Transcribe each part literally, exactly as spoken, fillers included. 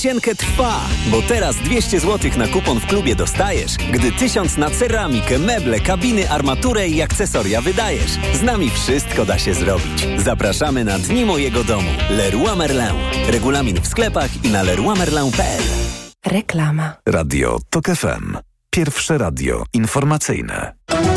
Cienkę trwa, bo teraz dwieście złotych na kupon w klubie dostajesz, gdy tysiąc na ceramikę, meble, kabiny, armaturę i akcesoria wydajesz. Z nami wszystko da się zrobić. Zapraszamy na Dni Mojego Domu. Leroy Merlin. Regulamin w sklepach i na leroy merlin kropka p l. Reklama. Radio TOK F M. Pierwsze radio informacyjne.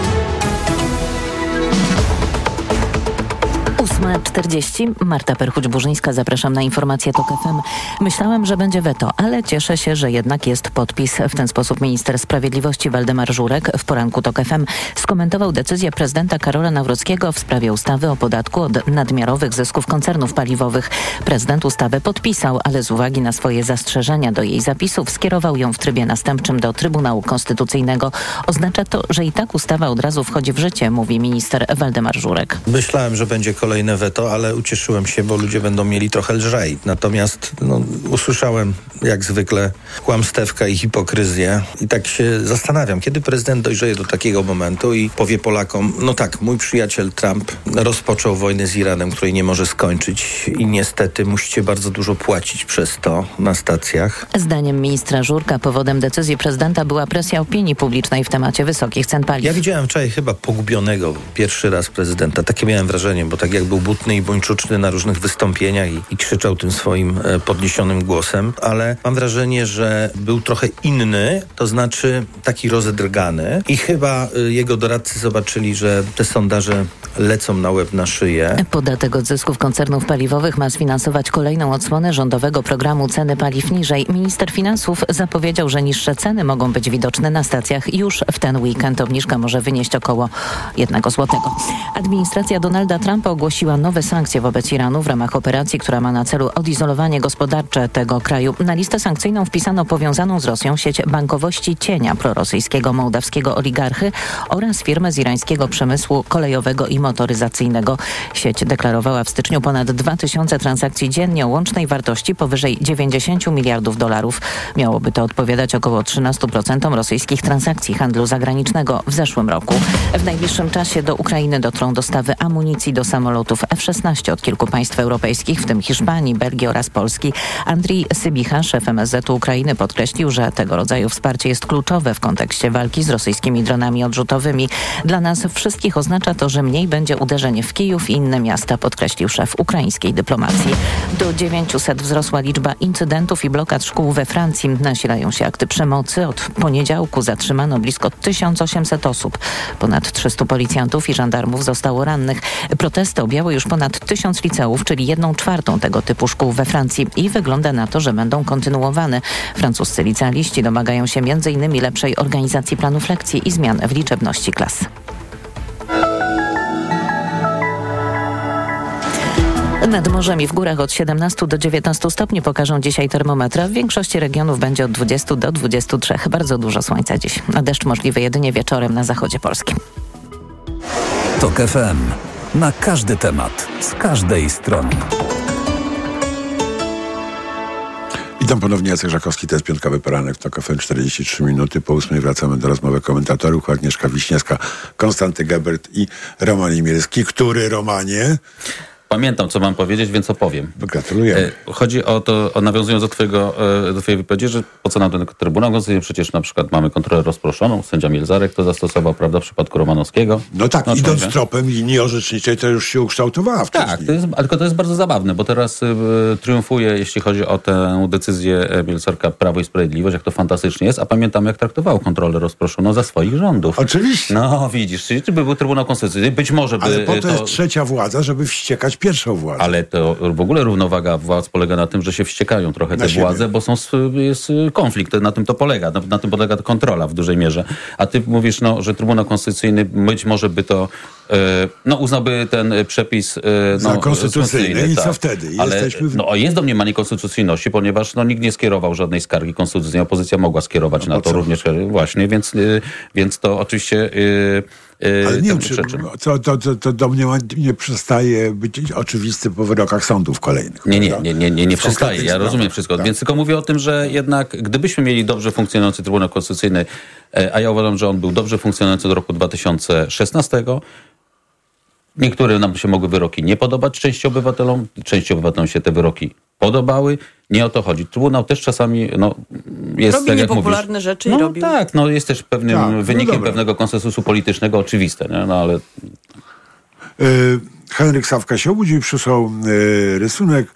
ósma czterdzieści. Marta Perchuć-Burzyńska, zapraszam na informację TOK F M. Myślałem, że będzie weto, ale cieszę się, że jednak jest podpis. W ten sposób minister sprawiedliwości Waldemar Żurek w poranku TOK F M skomentował decyzję prezydenta Karola Nawrockiego w sprawie ustawy o podatku od nadmiarowych zysków koncernów paliwowych. Prezydent ustawę podpisał, ale z uwagi na swoje zastrzeżenia do jej zapisów skierował ją w trybie następczym do Trybunału Konstytucyjnego. Oznacza to, że i tak ustawa od razu wchodzi w życie, mówi minister Waldemar Żurek. Myślałem, że będzie kolejne weto, ale ucieszyłem się, bo ludzie będą mieli trochę lżej. Natomiast no, usłyszałem jak zwykle kłamstewka i hipokryzję i tak się zastanawiam, kiedy prezydent dojrzeje do takiego momentu i powie Polakom, no tak, mój przyjaciel Trump rozpoczął wojnę z Iranem, której nie może skończyć i niestety musicie bardzo dużo płacić przez to na stacjach. Zdaniem ministra Żurka powodem decyzji prezydenta była presja opinii publicznej w temacie wysokich cen paliw. Ja widziałem wczoraj chyba pogubionego pierwszy raz prezydenta. Takie miałem wrażenie, bo tak jak był butny i buńczuczny na różnych wystąpieniach i, i krzyczał tym swoim e, podniesionym głosem, ale mam wrażenie, że był trochę inny, to znaczy taki rozedrgany i chyba e, jego doradcy zobaczyli, że te sondaże lecą na łeb na szyję. Podatek od zysków koncernów paliwowych ma sfinansować kolejną odsłonę rządowego programu Ceny Paliw Niżej. Minister Finansów zapowiedział, że niższe ceny mogą być widoczne na stacjach już w ten weekend. Obniżka może wynieść około jednego złotego. Administracja Donalda Trumpa ogłosiła nowe sankcje wobec Iranu w ramach operacji, która ma na celu odizolowanie gospodarcze tego kraju. Na listę sankcyjną wpisano powiązaną z Rosją sieć bankowości cienia prorosyjskiego mołdawskiego oligarchy oraz firmę z irańskiego przemysłu kolejowego i motoryzacyjnego. Sieć deklarowała w styczniu ponad dwa tysiące transakcji dziennie o łącznej wartości powyżej dziewięćdziesiąt miliardów dolarów. Miałoby to odpowiadać około trzynaście procent rosyjskich transakcji handlu zagranicznego w zeszłym roku. W najbliższym czasie do Ukrainy dotrą dostawy amunicji do samolotów F szesnaście od kilku państw europejskich, w tym Hiszpanii, Belgii oraz Polski. Andrii Sybicha, szef M S Z u Ukrainy, podkreślił, że tego rodzaju wsparcie jest kluczowe w kontekście walki z rosyjskimi dronami odrzutowymi. Dla nas wszystkich oznacza to, że mniej będzie uderzenie w Kijów i inne miasta, podkreślił szef ukraińskiej dyplomacji. Do dziewięciuset wzrosła liczba incydentów i blokad szkół we Francji. Nasilają się akty przemocy. Od poniedziałku zatrzymano blisko tysiąc osiemset osób. Ponad trzystu policjantów i żandarmów zostało rannych. Protesty objęły już ponad tysiąc liceów, czyli jedną czwartą tego typu szkół we Francji i wygląda na to, że będą kontynuowane. Francuscy licealiści domagają się między innymi lepszej organizacji planów lekcji i zmian w liczebności klas. Nad morzem i w górach od siedemnastu do dziewiętnastu stopni pokażą dzisiaj termometry. W większości regionów będzie od dwudziestu do dwudziestu trzech. Bardzo dużo słońca dziś. A deszcz możliwy jedynie wieczorem na zachodzie Polski. TOK F M. Na każdy temat, z każdej strony. Witam ponownie, Jacek Żakowski, to jest piątkowy poranek, TOK F M, czterdzieści trzy minuty. Po ósmej wracamy do rozmowy komentatorów. Agnieszka Wiśniewska, Konstanty Gebert i Roman Imielski. Który, Romanie? Pamiętam, co mam powiedzieć, więc opowiem. Gratuluję. Chodzi o to, o nawiązując do, twojego, do twojej wypowiedzi, że po co nam ten Trybunał Konstytucyjny? Przecież na przykład mamy kontrolę rozproszoną. Sędzia Mielzarek to zastosował, prawda, w przypadku Romanowskiego. No tak, no, idąc człowiek. tropem linii orzeczniczej, to już się ukształtowała wcześniej. Tak, to jest, tylko to jest bardzo zabawne, bo teraz y, triumfuje, jeśli chodzi o tę decyzję Mielzarka, Prawo i Sprawiedliwość, jak to fantastycznie jest, a pamiętamy, jak traktował kontrolę rozproszoną za swoich rządów. Oczywiście. No widzisz, czyli by był Trybunał Konstytucyjny, być może by... Ale po to, to jest trzecia władza, żeby wściekać pierwszą władzę. Ale to w ogóle równowaga władz polega na tym, że się wściekają trochę na te siebie. władze, bo są, jest konflikt, na tym to polega, na, na tym polega kontrola w dużej mierze. A ty mówisz, no, że Trybunał Konstytucyjny być może by to, e, no uznałby ten przepis e, no, za konstytucyjny i tak. co wtedy? Ale Jesteśmy w... no, jest domniemanie konstytucyjności, ponieważ no, nikt nie skierował żadnej skargi konstytucyjnej, opozycja mogła skierować no, na to co? również właśnie, więc, więc to oczywiście... Ale nie wiem, tak, czy rzeczy. to, to, to, to do mnie nie przestaje być oczywiste po wyrokach sądów kolejnych. Nie, nie, nie, nie, nie, nie przestaje. Ja sprawach. rozumiem wszystko. Tak. Więc tylko mówię o tym, że jednak gdybyśmy mieli dobrze funkcjonujący Trybunał Konstytucyjny, a ja uważam, że on był dobrze funkcjonujący do roku dwa tysiące szesnastego, Niektóre nam się mogły wyroki nie podobać części obywatelom, części obywatelom się te wyroki podobały. Nie o to chodzi. Trybunał też czasami no, jest, robi tak jak niepopularne mówisz, rzeczy no, i robił. Tak, no jest też pewnym Tak, no wynikiem dobra. pewnego konsensusu politycznego, oczywiste, nie? No ale... Y, Henryk Sawka się obudził i przysłał y, rysunek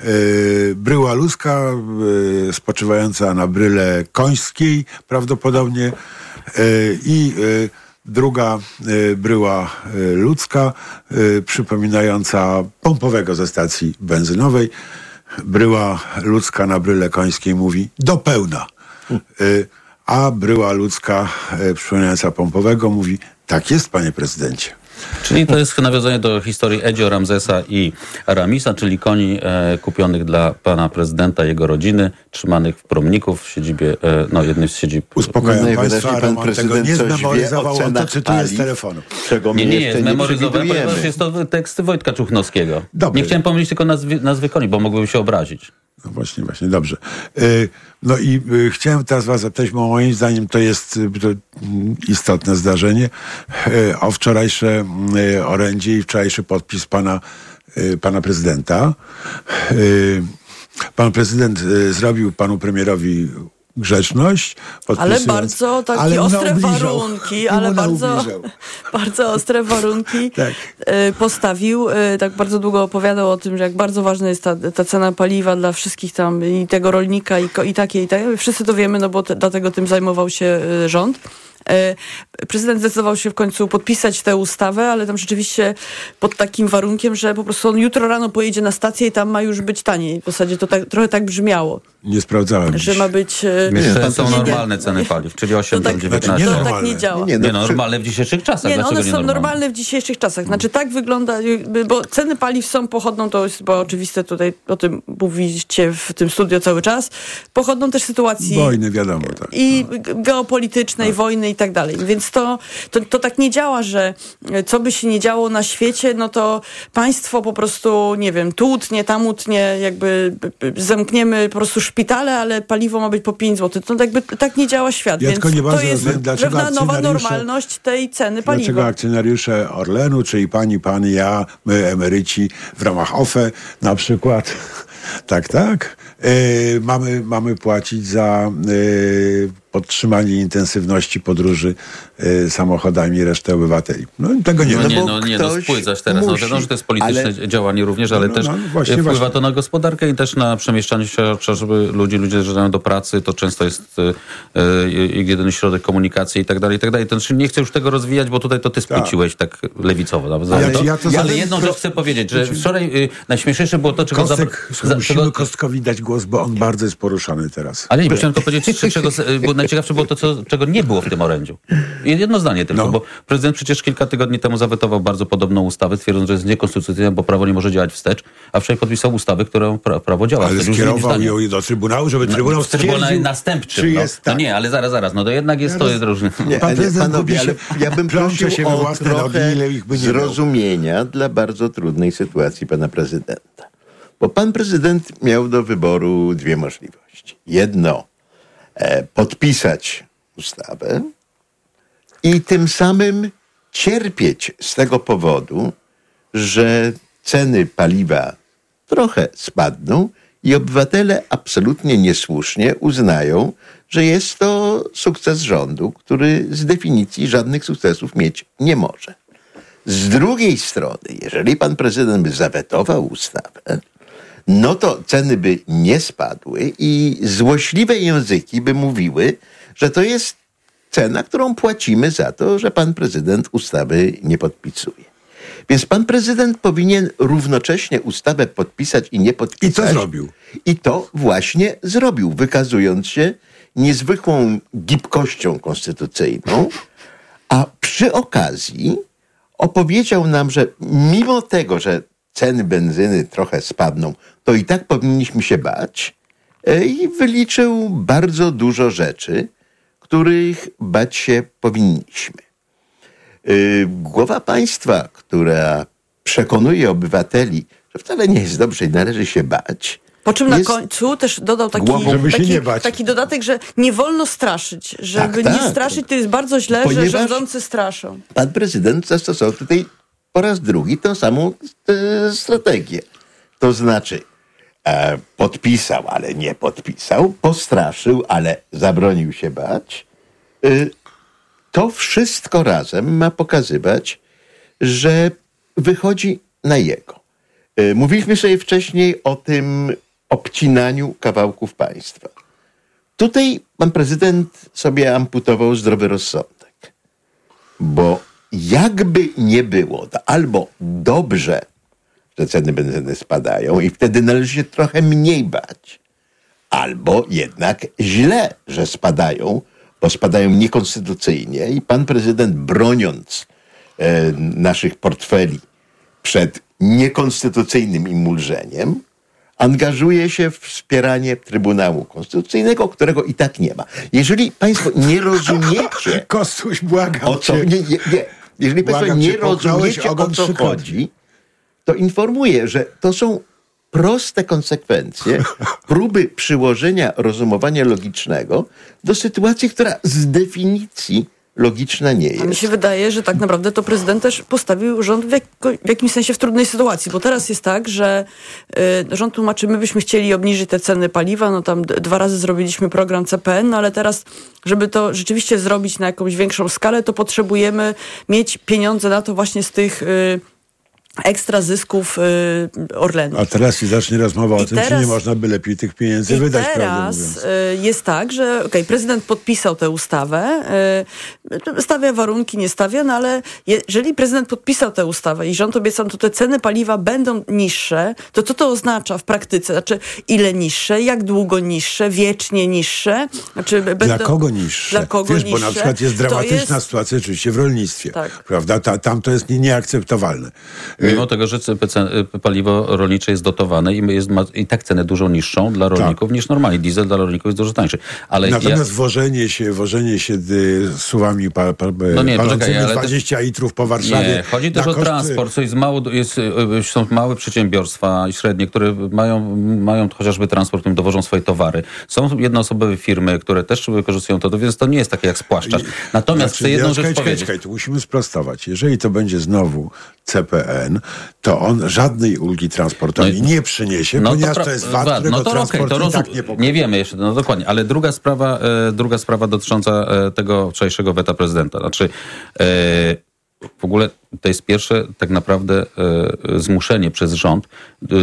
y, bryła ludzka y, spoczywająca na bryle końskiej prawdopodobnie y, i y, druga y, bryła y, ludzka y, przypominająca pompowego ze stacji benzynowej. Bryła ludzka na bryle końskiej mówi do pełna. Y, a bryła ludzka y, przypominająca pompowego mówi tak jest, panie prezydencie. Czyli to jest nawiązanie do historii Edzio, Ramzesa i Aramisa, czyli koni e, kupionych dla pana prezydenta, jego rodziny, trzymanych w Promniku w siedzibie, e, no jednej z siedzib. Uspokajam No państwa, pan Roman tego prezydent nie coś wie zmemoryzował, o on to cenach cytuje z paliw, telefonu. czego my Nie, nie, jeszcze jest nie memoryzowane, przewidujemy. ponieważ jest to tekst Wojtka Czuchnowskiego. Dobry. Nie chciałem pomylić tylko nazwy, nazwy koni, bo mogłyby się obrazić. No właśnie, właśnie, dobrze. Y, No i y, chciałem teraz was zapytać, bo moim zdaniem to jest y, to, y, istotne zdarzenie, y, o wczorajsze y, orędzie i wczorajszy podpis pana, y, pana prezydenta. Y, Pan prezydent y, zrobił panu premierowi grzeczność. Ale podpisując- bardzo takie ale mu ostre naubliżał. warunki, I mu ale bardzo, naubliżał. bardzo ostre warunki Tak. e, postawił. E, Tak bardzo długo opowiadał o tym, że jak bardzo ważna jest ta, ta cena paliwa dla wszystkich tam i tego rolnika i, ko- i takie i takie. Wszyscy to wiemy, no bo te, dlatego tym zajmował się e, rząd. E, Prezydent zdecydował się w końcu podpisać tę ustawę, ale tam rzeczywiście pod takim warunkiem, że po prostu on jutro rano pojedzie na stację i tam ma już być taniej. W zasadzie to tak, trochę tak brzmiało, Nie sprawdzałem. że dziś. ma być... e, Myślę, że pan są to nie- normalne ceny paliw, czyli osiem, To tak, dziewiętnaście. Znaczy, to nie tak normalne. nie działa. Nie, Nie, no, no, normalne w dzisiejszych czasach. Nie, no Dlaczego one nie są normalne? normalne w dzisiejszych czasach. Znaczy tak wygląda, jakby, bo ceny paliw są pochodną, to jest bo oczywiste, tutaj o tym mówicie w tym studio cały czas, pochodną też sytuacji Wojny, wiadomo, tak. i g- geopolitycznej, wojny i tak dalej. Więc to, to, to tak nie działa, że e, co by się nie działo na świecie, no to państwo po prostu, nie wiem, tu utnie, tam utnie, jakby b- b- zamkniemy po prostu szpitale, ale paliwo ma być po pięć złotych. To jakby tak nie działa świat. Ja Więc tylko nie to bardzo jest rozumiem, dlaczego pewna nowa akcjonariusze- normalność tej ceny Dlaczego paliwa. akcjonariusze Orlenu, czyli pani, pan, ja, my emeryci w ramach O F E na przykład, tak, tak, yy, mamy, mamy płacić za yy, podtrzymanie intensywności podróży yy, samochodami i resztę obywateli. No tego nie No wiem. nie, bo no, nie, no ktoś spłycasz teraz. No, musi, wiadomo, że to jest polityczne ale- działanie również, ale No, też no, właśnie, wpływa właśnie. to na gospodarkę i też na przemieszczanie się chociażby ludzi. Ludzie dojeżdżają do pracy, to często jest y, y, jedyny środek komunikacji i tak dalej, i tak dalej. To znaczy nie chcę już tego rozwijać, bo tutaj to ty spłyciłeś tak, lewicowo. Nawet Ale za to. ja to ale zadam- jedną rzecz chcę powiedzieć, że wczoraj y, najśmieszniejsze było to, czego... Kostek, zabra- za- musimy czego- Kostkowi dać głos, bo on bardzo jest poruszany teraz. Ale nie, chciałem tylko powiedzieć, czy- czego, bo najciekawsze było to, co, czego nie było w tym orędziu. Jedno zdanie tylko, No. bo prezydent przecież kilka tygodni temu zawetował bardzo podobną ustawę, twierdząc, że jest niekonstytucyjna, bo prawo nie może działać wstecz, a wczoraj podpisał ustawę, którą pra, prawo działa. Ale Wtedy już skierował zmienił ją zdanie. do Trybunału, żeby Trybunał W Trybunale stwierdził, następczym. czy No. jest no tak. nie, ale zaraz, zaraz, no to jednak jest, to jest różne. Nie, Pan ale prezydent panowie, gubi się, ale ja bym plącze prosił się we o własne nogi, trochę ile ich by nie miał. zrozumienia dla bardzo trudnej sytuacji pana prezydenta. Bo pan prezydent miał do wyboru dwie możliwości. Jedno, e, podpisać ustawę i tym samym cierpieć z tego powodu, że ceny paliwa trochę spadną i obywatele absolutnie niesłusznie uznają, że jest to sukces rządu, który z definicji żadnych sukcesów mieć nie może. Z drugiej strony, jeżeli pan prezydent by zawetował ustawę, no to ceny by nie spadły i złośliwe języki by mówiły, że to jest cena, którą płacimy za to, że pan prezydent ustawy nie podpisuje. Więc pan prezydent powinien równocześnie ustawę podpisać i nie podpisać. I co zrobił? I to właśnie zrobił, wykazując się niezwykłą gibkością konstytucyjną, a przy okazji opowiedział nam, że mimo tego, że ceny benzyny trochę spadną, to i tak powinniśmy się bać e, i wyliczył bardzo dużo rzeczy, których bać się powinniśmy. Yy, Głowa państwa, która przekonuje obywateli, że wcale nie jest dobrze i należy się bać. Po czym na jest końcu też dodał taki, głową- Żeby się taki, nie bać. taki dodatek, że nie wolno straszyć. Żeby Tak, nie tak. straszyć, to jest bardzo źle, Ponieważ- że rządzący straszą. Pan prezydent zastosował tutaj po raz drugi tę samą e, strategię. To znaczy e, podpisał, ale nie podpisał, postraszył, ale zabronił się bać. E, to wszystko razem ma pokazywać, że wychodzi na jego. E, mówiliśmy sobie wcześniej o tym obcinaniu kawałków państwa. Tutaj pan prezydent sobie amputował zdrowy rozsądek. Bo jakby nie było, to albo dobrze, że ceny benzyny spadają i wtedy należy się trochę mniej bać, albo jednak źle, że spadają, bo spadają niekonstytucyjnie i pan prezydent, broniąc e, naszych portfeli przed niekonstytucyjnym im ulżeniem, angażuje się w wspieranie Trybunału Konstytucyjnego, którego i tak nie ma. Jeżeli państwo nie rozumiecie... Kostuś, błagam o co, cię. nie, nie, nie. Jeżeli państwo Błagam nie cię, połknąłeś rozumiecie, o ogon co trzykrotnie. chodzi, to informuję, że to są proste konsekwencje próby przyłożenia rozumowania logicznego do sytuacji, która z definicji logiczna nie jest. A mi się wydaje, że tak naprawdę to prezydent też postawił rząd w, jako, w jakimś sensie w trudnej sytuacji, bo teraz jest tak, że y, rząd tłumaczy, my byśmy chcieli obniżyć te ceny paliwa, no tam d- dwa razy zrobiliśmy program C P N, no ale teraz, żeby to rzeczywiście zrobić na jakąś większą skalę, to potrzebujemy mieć pieniądze na to właśnie z tych y, ekstra zysków y, Orlenu. A teraz się zacznie rozmowa o I tym, teraz, czy nie można by lepiej tych pieniędzy i wydać, prawdę teraz mówiąc. y, jest tak, że okay, prezydent podpisał tę ustawę, y, stawia warunki, nie stawia, no ale je, jeżeli prezydent podpisał tę ustawę i rząd obiecał, to te ceny paliwa będą niższe, to co to oznacza w praktyce? Znaczy, ile niższe, jak długo niższe, wiecznie niższe? Znaczy, będą, Dla kogo niższe? Dla kogo Wiesz, niższe? bo na przykład jest dramatyczna jest... sytuacja oczywiście w rolnictwie. Tak. Prawda? Ta, tam to jest nie, nieakceptowalne. Mimo tego, że paliwo rolnicze jest dotowane i jest ma i tak cenę dużo niższą dla rolników tak. niż normalnie. Diesel dla rolników jest dużo tańszy. Ale Natomiast ja... wożenie się, wożenie się y, suwami pa, pa, no nie, palącymi poczekaj, dwadzieścia te... litrów po Warszawie. Nie, chodzi też o koszty... transport. Co jest mało, jest, są małe przedsiębiorstwa i średnie, które mają, mają chociażby transport, którym dowożą swoje towary. Są jednoosobowe firmy, które też wykorzystują to, więc to nie jest takie jak spłaszczacz. Natomiast znaczy, chcę jedną ja, rzecz czekaj, powiedzieć. Czekaj, tu musimy sprostować. Jeżeli to będzie znowu C P N, to on żadnej ulgi transportowej no, nie przyniesie, no ponieważ to, to jest V A T, którego no to transport okay, to i tak nie pokryje. Nie wiemy jeszcze, no dokładnie, ale druga sprawa, e, druga sprawa dotycząca e, tego wczorajszego weta prezydenta. Znaczy, e, w ogóle to jest pierwsze tak naprawdę e, zmuszenie przez rząd e,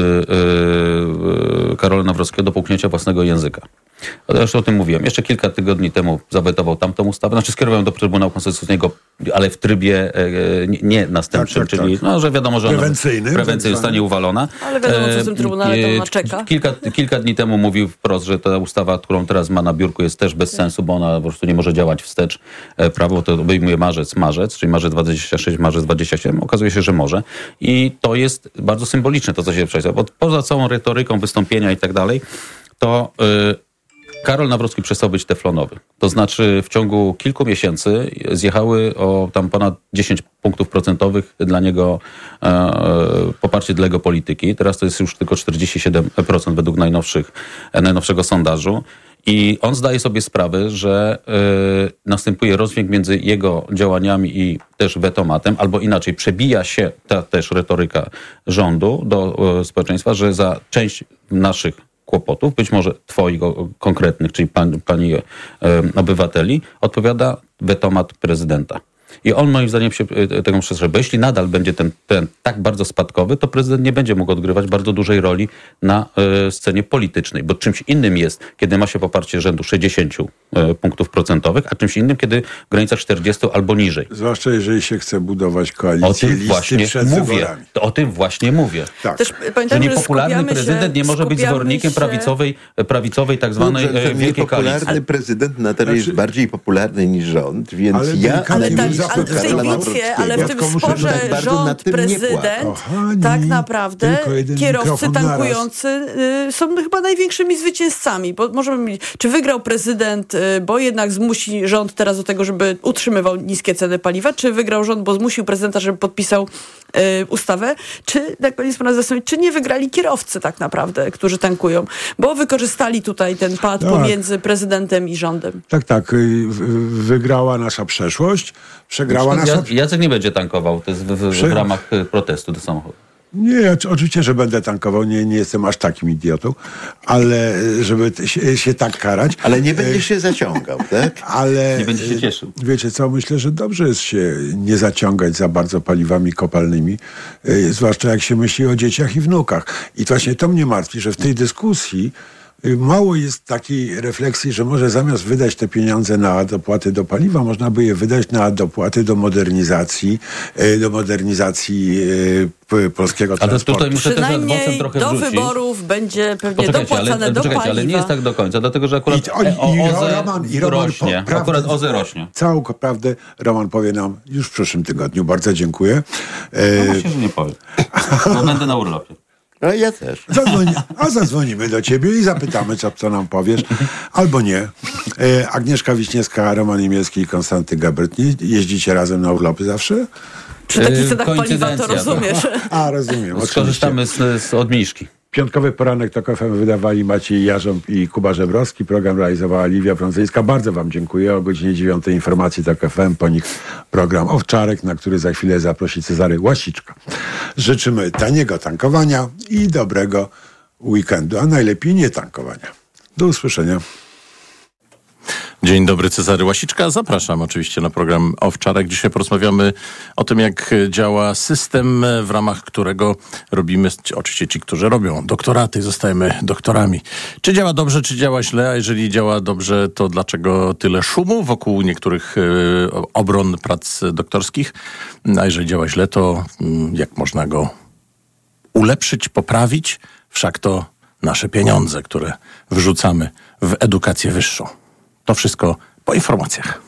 e, Karola Nawrockiego do połknięcia własnego języka. Ja już o tym mówiłem. Jeszcze kilka tygodni temu zawetował tamtą ustawę, znaczy skierował do Trybunału Konstytucyjnego, ale w trybie e, nie, nie następczym, tak, tak, czyli tak. No, że wiadomo, że ona prewencyjny, prewencyjnie zostanie uwalona. Ale wiadomo, co w tym Trybunale to ona czeka. Kilka, kilka dni temu mówił wprost, że ta ustawa, którą teraz ma na biurku, jest też bez sensu, bo ona po prostu nie może działać wstecz. Prawo to obejmuje marzec, marzec, czyli marzec dwadzieścia sześć, marzec dwadzieścia siedem. Okazuje się, że może. I to jest bardzo symboliczne, to co się przejdzie. Bo poza całą retoryką wystąpienia i tak dalej, to yy, Karol Nawrocki przestał być teflonowy. To znaczy w ciągu kilku miesięcy zjechały o tam ponad dziesięć punktów procentowych dla niego e, poparcie dla jego polityki. Teraz to jest już tylko czterdzieści siedem procent według najnowszych, najnowszego sondażu. I on zdaje sobie sprawę, że y, następuje rozdźwięk między jego działaniami i też wetomatem, albo inaczej, przebija się ta też retoryka rządu do y, społeczeństwa, że za część naszych kłopotów, być może twoich o, konkretnych, czyli pan, pani y, obywateli, odpowiada wetomat prezydenta. I on moim zdaniem się tego przestrzega. Bo jeśli nadal będzie ten, ten tak bardzo spadkowy, to prezydent nie będzie mógł odgrywać bardzo dużej roli na y, scenie politycznej. Bo czymś innym jest, kiedy ma się poparcie rzędu sześćdziesiąt y, punktów procentowych, a czymś innym, kiedy w granicach czterdziestu albo niżej. Zwłaszcza jeżeli się chce budować koalicję, o tym listy właśnie przed mówię. wyborami. O tym właśnie mówię. Tak. Też pamiętam, że niepopularny prezydent się, nie może być zwolennikiem się... prawicowej, prawicowej tak zwanej no, że, że wielkiej koalicji. Niepopularny prezydent nadal znaczy... jest bardziej popularny niż rząd, więc ale ja... Ale, ta, nie ale w tej bitwie, ale w tym sporze tak rząd, prezydent, Kochani, tak naprawdę kierowcy tankujący y, są chyba największymi zwycięzcami. Bo możemy mieć, czy wygrał prezydent, y, bo jednak zmusi rząd teraz do tego, żeby utrzymywał niskie ceny paliwa, czy wygrał rząd, bo zmusił prezydenta, żeby podpisał y, ustawę, czy, jak pani jest pana zastanowić, czy nie wygrali kierowcy tak naprawdę, którzy tankują, bo wykorzystali tutaj ten pad tak. pomiędzy prezydentem i rządem. Tak, tak. Wygrała nasza przeszłość, przegrała nasza... Ja, Jacek nie będzie tankował to jest w, w, Prze... w ramach protestu do samochodu. Nie, oczywiście, że będę tankował, nie, nie jestem aż takim idiotą, ale żeby się, się tak karać. Ale nie będziesz się zaciągał, tak? Ale nie będzie się cieszył. Wiecie co, myślę, że dobrze jest się nie zaciągać za bardzo paliwami kopalnymi, yy, zwłaszcza jak się myśli o dzieciach i wnukach. I właśnie to mnie martwi, że w tej dyskusji mało jest takiej refleksji, że może zamiast wydać te pieniądze na dopłaty do paliwa, można by je wydać na dopłaty do modernizacji, do modernizacji polskiego ale transportu. Tutaj muszę Przynajmniej też trochę do wrzucić. wyborów będzie pewnie Poczekajcie, dopłacane ale, do poczekajcie, paliwa. ale nie jest tak do końca, dlatego że akurat I, o, i, i o, OZE Roman, i Roman rośnie. Po, akurat OZE rośnie. Całą prawdę Roman powie nam już w przyszłym tygodniu. Bardzo dziękuję. No właśnie, że nie powiem. Bo będę na urlopie. No ja też. Zadzwoni, a zadzwonimy do ciebie i zapytamy, co, co nam powiesz. Albo nie. E, Agnieszka Wiśniewska, Roman Niemiecki i Konstanty Gebert. Nie jeździcie razem na urlopy zawsze? Przy takich Yy, cenach paliwa to rozumiesz. A, rozumiem. Skorzystamy z, z odniżki. Piątkowy poranek TOK F M wydawali Maciej Jarząb i Kuba Żebrowski. Program realizowała Liwia Prądzyńska. Bardzo wam dziękuję. O godzinie dziewiątej informacji TOK F M. Po nich program Owczarek, na który za chwilę zaprosi Cezary Łasiczka. Życzymy taniego tankowania i dobrego weekendu, a najlepiej nie tankowania. Do usłyszenia. Dzień dobry, Cezary Łasiczka. Zapraszam oczywiście na program Owczarek. Dzisiaj porozmawiamy o tym, jak działa system, w ramach którego robimy, oczywiście ci, którzy robią doktoraty, zostajemy doktorami. Czy działa dobrze, czy działa źle? A jeżeli działa dobrze, to dlaczego tyle szumu wokół niektórych obron prac doktorskich? A jeżeli działa źle, to jak można go ulepszyć, poprawić? Wszak to nasze pieniądze, które wrzucamy w edukację wyższą. To wszystko po informacjach.